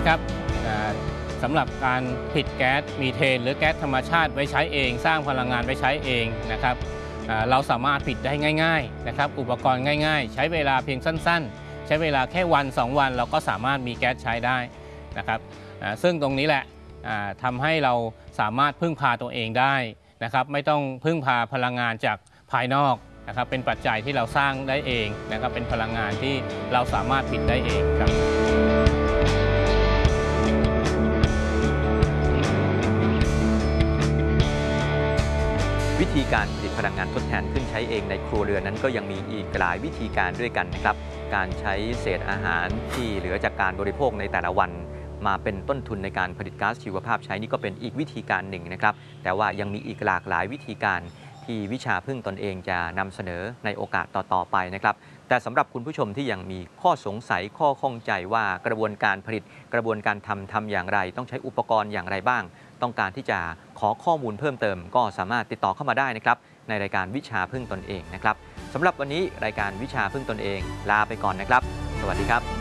ครับอ่าสำหรับการผลิตแก๊สมีเทนหรือแก๊สธรรมชาติไว้ใช้เองสร้างพลังงานไว้ใช้เองนะครับเราสามารถผลิตได้ง่ายๆนะครับอุปกรณ์ง่ายๆใช้เวลาเพียงสั้นๆใช้เวลาแค่วัน2วันเราก็สามารถมีแก๊สใช้ได้นะครับซึ่งตรงนี้แหละทำให้เราสามารถพึ่งพาตัวเองได้นะครับไม่ต้องพึ่งพาพลังงานจากภายนอกนะครับเป็นปัจจัยที่เราสร้างได้เองนะครับเป็นพลังงานที่เราสามารถผลิตได้เองครับวิธีการผลิตพลังงานทดแทนขึ้นใช้เองในครัวเรือนนั้นก็ยังมีอีกหลายวิธีการด้วยกันนะครับการใช้เศษอาหารที่เหลือจากการบริโภคในแต่ละวันมาเป็นต้นทุนในการผลิตก๊าซชีวภาพใช้นี่ก็เป็นอีกวิธีการหนึ่งนะครับแต่ว่ายังมีอีกหลากหลายวิธีการที่วิชาพึ่งตนเองจะนำเสนอในโอกาสต่อๆไปนะครับแต่สำหรับคุณผู้ชมที่ยังมีข้อสงสัยข้อข้องใจว่ากระบวนการผลิตกระบวนการทำอย่างไรต้องใช้อุปกรณ์อย่างไรบ้างต้องการที่จะขอข้อมูลเพิ่มเติมก็สามารถติดต่อเข้ามาได้นะครับในรายการวิชาพึ่งตนเองนะครับสำหรับวันนี้รายการวิชาพึ่งตนเองลาไปก่อนนะครับสวัสดีครับ